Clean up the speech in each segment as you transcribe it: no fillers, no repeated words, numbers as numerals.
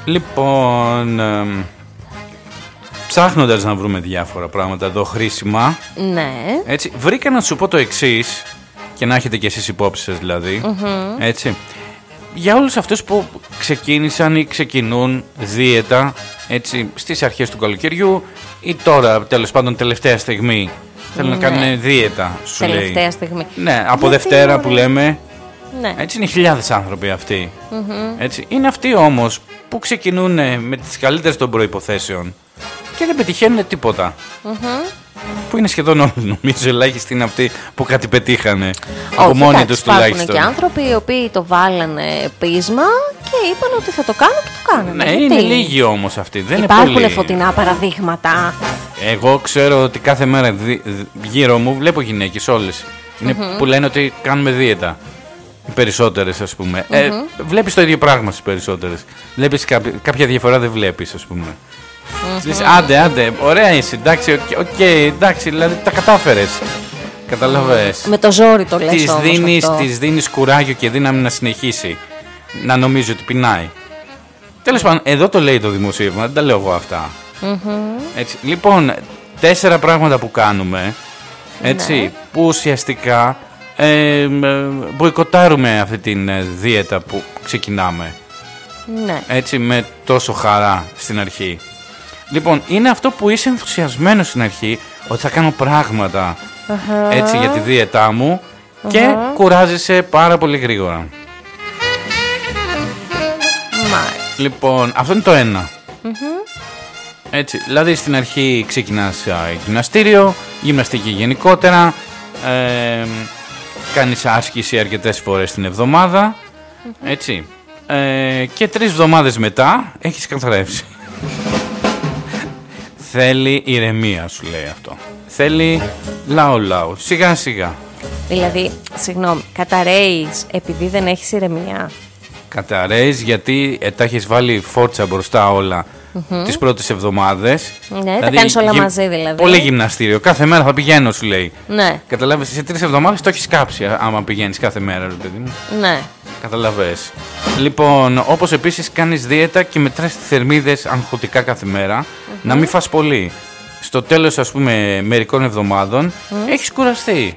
Λοιπόν, ψάχνοντας να βρούμε διάφορα πράγματα εδώ χρήσιμα, Ναι. έτσι, βρήκα να σου πω το εξής, και να έχετε κι εσείς υπόψη σας δηλαδή, έτσι. Για όλους αυτούς που ξεκίνησαν ή ξεκινούν δίαιτα, έτσι, στις αρχές του καλοκαιριού ή τώρα, τέλος πάντων, τελευταία στιγμή, θέλουν να κάνουν δίαιτα, σου λέει. Τελευταία στιγμή. Ναι, από Δευτέρα που λέμε. Ναι. Έτσι είναι χιλιάδες άνθρωποι αυτοί. Έτσι. Είναι αυτοί όμως που ξεκινούν με τις καλύτερες των προϋποθέσεων και δεν πετυχαίνουν τίποτα. Που είναι σχεδόν όλοι, νομίζω, ελάχιστοι είναι αυτοί που κάτι πετύχανε. Από μόνοι τους τουλάχιστον. Υπάρχουν και άνθρωποι οι οποίοι το βάλανε πείσμα και είπαν ότι θα το κάνω και το κάνανε. Ναι, είναι λίγοι όμως αυτοί. Δεν υπάρχουν είναι πολύ. φωτεινά παραδείγματα. Εγώ ξέρω ότι κάθε μέρα γύρω μου βλέπω γυναίκες όλες. Είναι που λένε ότι κάνουμε δίαιτα. Οι περισσότερες, ας πούμε. Βλέπεις το ίδιο πράγμα στις περισσότερες. Βλέπεις κάποια διαφορά, δεν βλέπεις, ας πούμε. Λες, άντε, ωραία είσαι, εντάξει, εντάξει, δηλαδή τα κατάφερες. Καταλαβες. Με το ζόρι το λες όμως. Της δίνεις κουράγιο και δύναμη να συνεχίσει. Να νομίζει ότι πεινάει. Τέλος πάντων, εδώ το λέει το δημοσίευμα, δεν τα λέω εγώ αυτά. Έτσι, λοιπόν, 4 πράγματα που κάνουμε, έτσι, που ουσιαστικά μποϊκοτάρουμε αυτή την δίαιτα που ξεκινάμε. Ναι. Έτσι, με τόσο χαρά στην αρχή. Λοιπόν, είναι αυτό που είσαι ενθουσιασμένος στην αρχή, ότι θα κάνω πράγματα έτσι για τη δίαιτά μου και κουράζεσαι πάρα πολύ γρήγορα. Λοιπόν, αυτό είναι το ένα. Έτσι, δηλαδή στην αρχή ξεκινάς γυμναστήριο, γυμναστική γενικότερα, κάνεις άσκηση αρκετές φορές την εβδομάδα, έτσι, και 3 εβδομάδες μετά έχεις καθαρεύσει. Θέλει ηρεμία, σου λέει αυτό. Θέλει λαό, σιγά σιγά. Δηλαδή, συγγνώμη, καταραίεις επειδή δεν έχεις ηρεμία. Καταραίεις γιατί τα έχεις βάλει φόρτσα μπροστά όλα τις πρώτες εβδομάδες. Ναι, δηλαδή, τα κάνεις όλα μαζί δηλαδή. Πολύ γυμναστήριο. Κάθε μέρα θα πηγαίνω, σου λέει. Ναι. Καταλάβες, σε 3 εβδομάδες το έχεις κάψει άμα πηγαίνεις κάθε μέρα, ρε παιδί μου. Ναι. Καταλαβες. Λοιπόν, όπως επίσης κάνεις δίαιτα και μετράς τις θερμίδες αγχωτικά κάθε μέρα, να μην φας πολύ. Στο τέλος, ας πούμε, μερικών εβδομάδων, έχεις κουραστεί.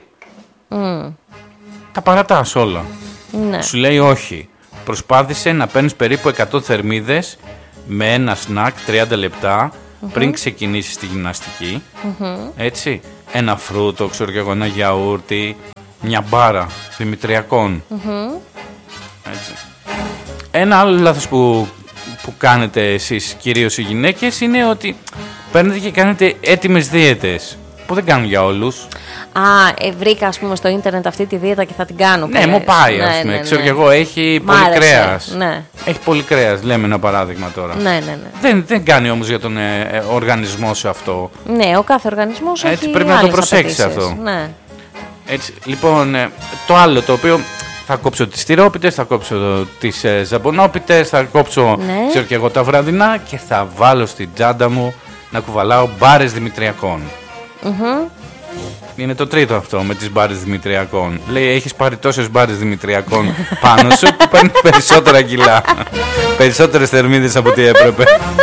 Τα παρατάς όλα. Ναι. Σου λέει όχι. Προσπάθησε να παίρνεις περίπου 100 θερμίδες με ένα σνακ 30 λεπτά πριν ξεκινήσεις τη γυμναστική. Έτσι. Ένα φρούτο, ξέρω και εγώ, ένα γιαούρτι, μια μπάρα δημητριακών. Έτσι. Ένα άλλο λάθος που κάνετε εσείς, κυρίως οι γυναίκες, είναι ότι παίρνετε και κάνετε έτοιμες δίαιτες που δεν κάνουν για όλους. Βρήκα, ας πούμε, στο ίντερνετ αυτή τη δίαιτα και θα την κάνω. Ναι, μου πάει, ας πούμε. Ξέρω και εγώ, έχει πολύ κρέας. Ναι. Έχει πολύ κρέας, λέμε ένα παράδειγμα τώρα. Ναι. Δεν κάνει όμως για τον οργανισμό σου αυτό. Ναι, ο κάθε οργανισμός έχει έτσι, πρέπει να το προσέξεις αυτό. Ναι. Έτσι, λοιπόν, το άλλο το οποίο θα κόψω τις τυρόπιτες, θα κόψω τις ζαμπονόπιτες, θα κόψω, ξέρω και εγώ, τα βραδινά και θα βάλω στην τσάντα μου να κουβαλάω μπάρες δημητριακών. Είναι το τρίτο αυτό με τις μπάρες δημητριακών. Λέει, έχεις πάρει τόσες μπάρες δημητριακών πάνω σου που παίρνει περισσότερα κιλά. Περισσότερες θερμίδες από ό,τι έπρεπε.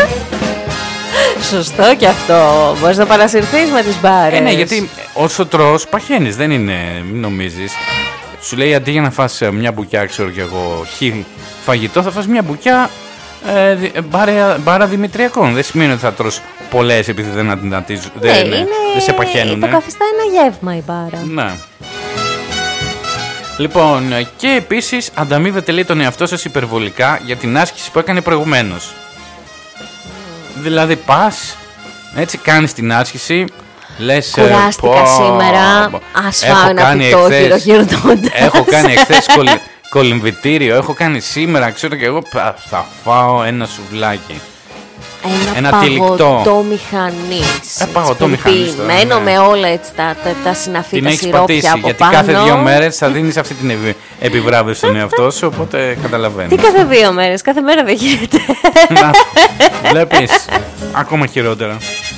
Σωστό και αυτό. Μπορείς να παρασυρθείς με τις μπάρες. Ναι, γιατί όσο τρως παχαίνεις, δεν είναι, μην νομίζεις. Σου λέει, αντί για να φας μια μπουκιά, ξέρω κι εγώ, φαγητό, θα φας μια μπουκιά μπάρα δημητριακών. Δεν σημαίνει ότι θα τρως πολλές επειδή δεν σε παχαίνουν. Υποκαθιστά ένα γεύμα η μπάρα. Ναι. Λοιπόν, και επίσης ανταμείβετε, λέει, τον εαυτό σας υπερβολικά για την άσκηση που έκανε προηγουμένως. Δηλαδή πας, έτσι κάνεις την άσκηση, λες, κουράστηκα σήμερα, ας φάω ένα φυτό χειροκυρνώντας. Έχω κάνει εχθές κολυμβητήριο, έχω κάνει σήμερα, ξέρω και εγώ, θα φάω ένα σουβλάκι. Ένα παγωτό μηχανής. Παγωτό μηχανής. Μένω με όλα έτσι τα συναφή, τα σιρόπια από γιατί πάνω. Γιατί κάθε 2 μέρες θα δίνεις αυτή την επιβράβευση στον εαυτό σου, οπότε καταλαβαίνεις. Τι κάθε 2 μέρες, κάθε μέρα δεν γίνεται. Βλέπεις, ακόμα χειρότερα.